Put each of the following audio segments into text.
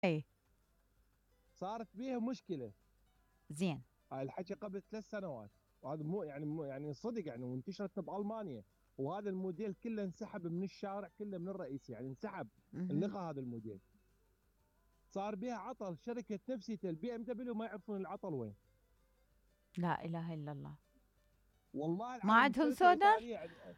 اي. صارت بيها مشكله. زين. هاي الحكي قبل 3 سنوات. وهذا مو يعني صدق يعني، وانتشرت بالمانيا. وهذا الموديل كله انسحب من الشارع كله، من الرئيسي يعني انسحب. مهم. انلغى هذا الموديل. صار بها عطل، شركه نفسي البي ام دبليو ما يعرفون العطل وين. لا اله الا الله. والله ما العظيم عندهم شركه سونر. ايطاليه يعني.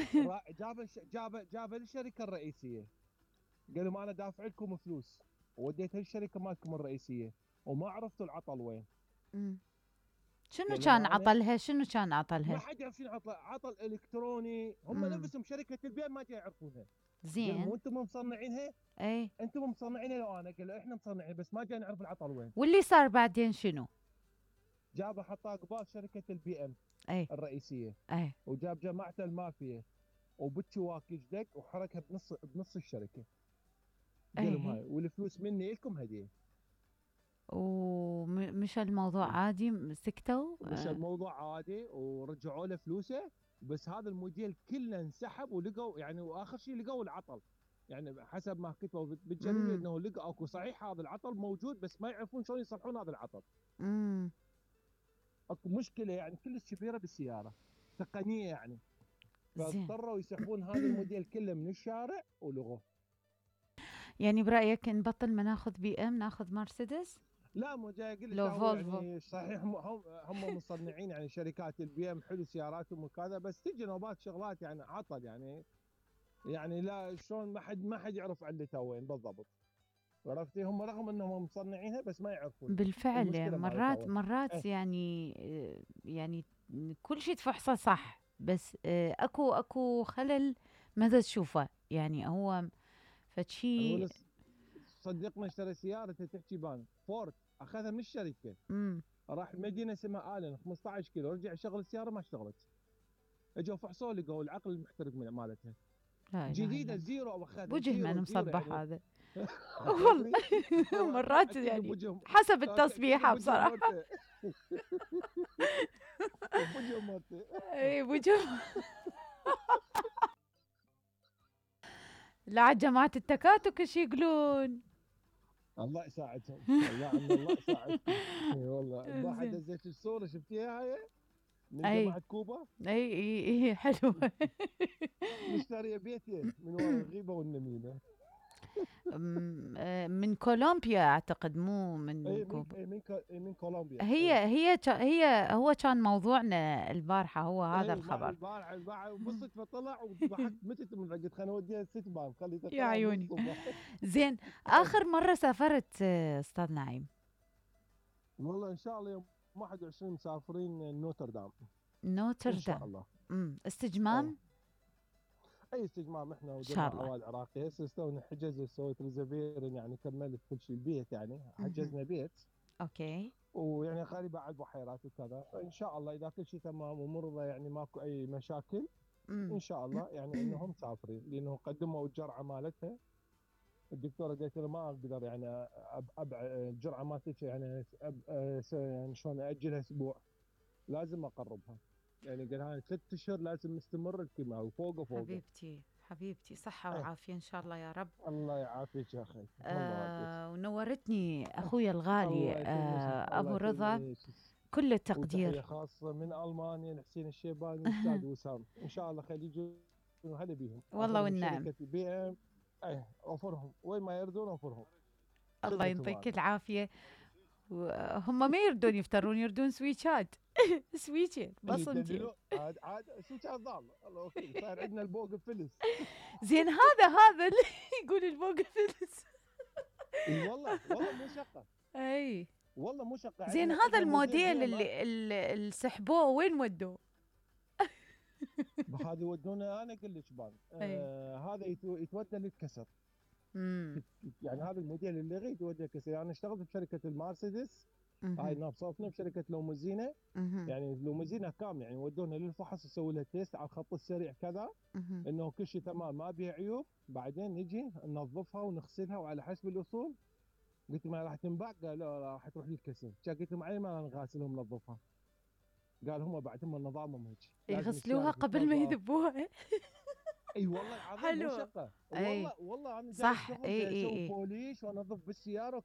جاب للشركه الرئيسيه. قال لهم انا دافع لكم فلوس، وديتها للشركه مالكم الرئيسيه، وما عرفتوا العطل وين. مم. شنو قال لهم كان انا عطلها؟ شنو كان ما عطلها؟ حد يعرف شنو عطل. عطل الكتروني، هم امم. نفسهم شركه البيع ما يعرفونها. قال لهم زين. وانتم مصنعينها؟ اي. انتم مصنعينها لو انا؟ قال له احنا مصنعين بس ما جاي نعرف العطل وين. واللي صار بعدين شنو؟ جابه حطاه قبال شركه البي ام اي. الرئيسيه، اي. وجاب جماعه المافيا وبتشواكيش دق وحركها بنص الشركه. قال لهم اي. هاي والفلوس مني لكم هديه. ومش الموضوع عادي سكتوا ومش الموضوع عادي، ورجعوا له فلوسه. بس هذا الموديل كله انسحب، ولقوا يعني، واخر شيء لقوا العطل. يعني حسب ما كتبوا بالجريده امم. انه لقوا اكو صحيح هذا العطل موجود، بس ما يعرفون شلون يصلحون هذا العطل. امم. اكو مشكله يعني كلش كبيره بالسياره، تقنيه يعني. زين. فاضطروا يسحبون هذا الموديل كله من الشارع ولغوه. يعني برأيك نبطل ما ناخذ بي ام ناخذ مرسيدس؟ لا، مو جاي اقول لك لو هو فولفو. يعني صحيح، هم مصنعين يعني شركات البي ام حلو سياراتهم وكذا، بس تجي نوبات شغلات يعني عطل يعني. يعني لا، شلون ما حد يعرف علته وين بالضبط. عرفتي؟ هم رغم انهم مصنعينها بس ما يعرفون بالفعل يعني المشكله مالتها مرات وين. مرات ايه. يعني يعني كل شيء تفحصه صح، بس اكو خلل ماذا تشوفه يعني هو انا فشي. اقول صديقنا اشترى سياره تحكي بان فورد، اخذها من الشركه. امم. راح المدينه اسمها الن 15 كيلو، رجع يشغل السياره ما اشتغلت. اجوا فحصوا لقوا العقل المحترق مالتها. لا اله الا جديده الله. زيرو، واخذها بوجه من زيرو زيرو مصبح يعني. هذا. والله. تدري؟ مرات اكيد يعني بوجه. حسب اكيد التصبيحه بوجه بصراحه. مرته. بوجه مرته. اي بوجه. لا عاد جماعه التكاتك ايش يقولون؟ الله يساعدهم والله، عم الله يساعدكم. اي والله ما حد زين. نزلت الصوره شفتيها هاي من اي. جماعه كوبا. اي حلو. مشتريه بيتين من ورا الغيبه والنميمه. من كولومبيا اعتقد مو من اي كوبا. من كولومبيا هي اي. هي هي هو كان موضوعنا البارحة هو هذا اي مع الخبر. البارحه وبالصدفه طلع وضحكت متت من قلت خليني اوديها الستبان خليته يا طلع من عيوني. الصبح. زين. آخر مرة سافرت أستاذ نعيم؟ والله ان شاء الله يوم 21 مسافرين نوتردام. ان شاء نوتردام. الله. اي. استجمام. اي استجمام، احنا إن شاء وجماعه الله. عوائل عراقيه هسه استونا حجز، سويت ريزرفيرن يعني، كملت كل شيء البيت يعني، مهم. حجزنا بيت. أوكي. ويعني قريبه على البحيرات وكذا، فان شاء الله اذا كل شيء تمام ومرضى يعني ماكو اي مشاكل. أمم. ان شاء الله يعني انهم مسافرين، لانه قدموا الجرعه مالتها. الدكتوره قالت له ما اقدر يعني الجرعه مالتك يعني يعني شلون اجلها اسبوع. لازم اقربها. يعني قال هاي 3 اشهر لازم نستمر الكيماوي فوقه فوقه. حبيبتي حبيبتي صحة ايه. وعافية إن شاء الله يا رب. الله يعافيك يا اخي، والله واجد. ونورتني أخويا الغالي الله يتمش، الله أبو رضا. يتمش. كل وتحيه التقدير. خاصه من المانيا لحسين الشيباني والاستاذ وسام، ان شاء الله خلي يجون. هلا بيهم، والله اوفرهم والنعم. شركه بي ام. ايه اوفرهم وين ما يردون اوفرهم. الله خدمتهم يعطيك هذه. العافية. هم ما يردون يفترون يردون سويتشات. سويتشر بصمتين. يدللون عاد سويتش ضال الله وكيل، صار عندنا البوق فلس. زين هذا اللي يقول البوق فلس. اي والله والله مو شقه. اي. والله مو شقه، زين عندنا هذا عندنا موديل الموديل بي ام. اللي سحبوه وين ودوه؟ هذا يودونا، انا اقول لك بان اي. هذا يتودى للكسر. امم. يعني هذا الموديل اللي يغيد يودى للكسر. يعني اشتغلت بشركه المرسيدس. هاي اها. نابصوفنا بشركه لوموزينا. اها. يعني لوموزينا كامله يعني ودونا للفحص، يسوي لها تيست على الخط السريع كذا. اها. انه كل شيء تمام ما بيها عيوب، بعدين نجي ننظفها ونغسلها وعلى حسب الاصول. قلت ما راح تنباع؟ قال لا راح تروح للكسر. قلت لهم علي ما انا غاسلهم منظفها. قال هم بعد هم نظامهم هيك، لازم يغسلوها السياره قبل ما تتنظف. يذبوها. اي والله العظيم مو حلو. شقه، اي والله انا جاي صح، الشغل اي جاي اي اسوي اي. بوليش وانظف بالسياره